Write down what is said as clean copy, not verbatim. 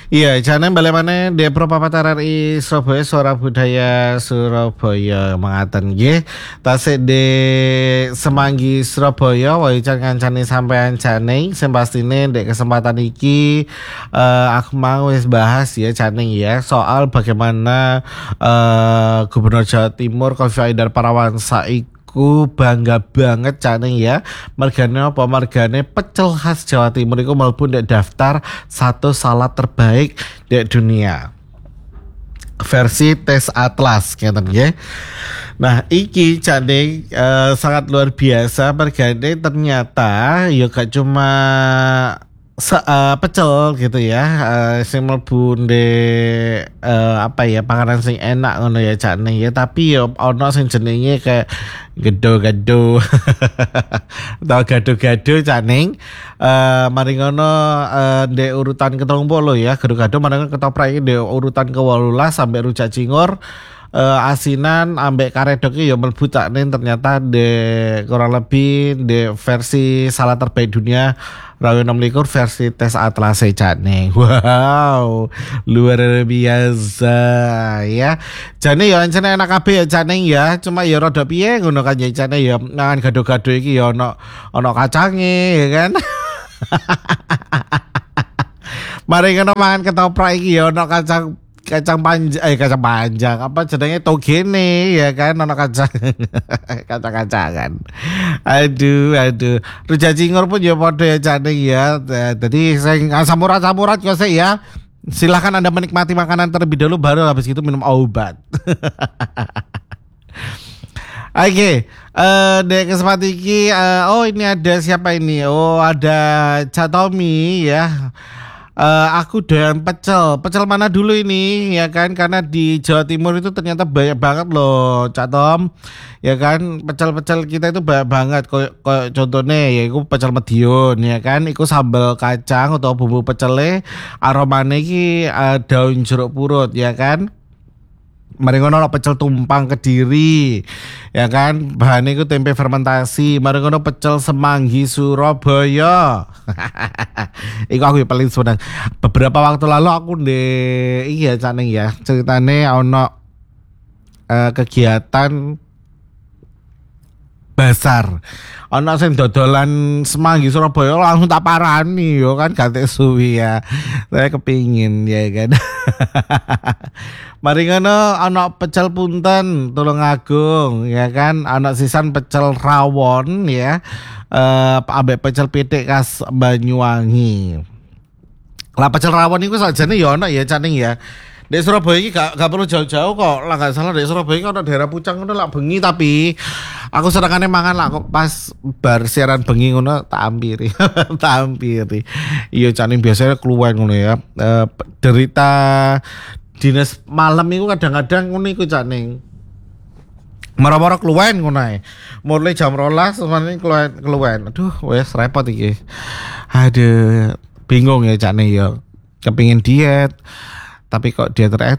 Iya, jane balik maneh di Propapat RRI Surabaya Suara Budaya Surabaya mengaten nggih. Tasik di Semanggi Surabaya wajan kancane sampean jane sing pastine di kesempatan iki aku mau wis bahas ya jane ya soal bagaimana Gubernur Jawa Timur Khofifah Indar Parawansa iku bangga banget cane ya margane apa margane pecel khas Jawa Timur iku mlebu ndek daftar satu salad terbaik di dunia versi tes Atlas ngeten nggih. Nah, iki cane sangat luar biasa margane ternyata ya gak cuma pecel gitu ya sing mlebu apa ya panganan sing enak ngono ya jane ya tapi ya ono sing jenenge kayak gedo-gedo atau gado-gado caning mari ngono ndek urutan ke-30 ya gado-gado mari ketoprak iki ndek urutan ke-18 sampai rujak cingur asinan ambek karedok ya mlebu takne ternyata kurang lebih di versi salad terbaik dunia Rawi 26 versi tes Atlas jane. Wow, luar biasa ya. Jane ya ancene enak kabeh ya jane ya. Cuma ya rada piye ngono kan ya jane ya. Mangan gado-gado iki ya ono kacange ya kan. Mari ngono mangan ketoprak iki ya ono kacang panjang apa jenenge togene ya kan ono kacang kacang-kacangan. Aduh rujak cingur pun ya padha ya jane ya. Jadi sing samurat-samurat kok ya silahkan Anda menikmati makanan terlebih dahulu baru habis itu minum obat. Oke, di kesempatan ini oh ini ada siapa ini? Oh ada Cak Tommy ya. Aku doyan pecel mana dulu ini ya kan karena di Jawa Timur itu ternyata banyak banget loh Cak Tom ya kan pecel kita itu banyak banget kayak contohnya ya itu pecel Madiun ya kan itu sambal kacang atau bumbu pecele aromanya iki daun jeruk purut ya kan. Mari ngono pecel tumpang Kediri ya kan bahannya itu tempe fermentasi. Mari ngono pecel Semanggi Surabaya. Iku aku paling seneng. Beberapa waktu lalu aku iya caneng ya ceritane ono kegiatan basar ono sing dodolan Semanggi Surabaya langsung tak parani yo kan gak suwi ya. Saya kepingin ya kan. Mari ngono ana pecel punten Tulungagung ya kan ana sisan pecel rawon ya ambek pecel pitik khas Banyuwangi. Lah pecel rawon iku sakjane ya ana ya caning ya. Di Surabaya ini gak perlu jauh-jauh kok. Lah gak salah di Surabaya ini ada daerah Pucang ngono lak bengi tapi aku senengane mangan lah kok pas bar siaran bengi ngono tak ampiri. Tak ampiri. Iya caning biasanya keluwen ngono ya. Derita dinas malam itu kadang-kadang ngono iku caning. Mara-mara keluwen ngono ae. Mulai jam 12 sampe keluwen. Aduh, wes repot iki. Aduh, bingung ya caning ya. Kepingin diet tapi kok diet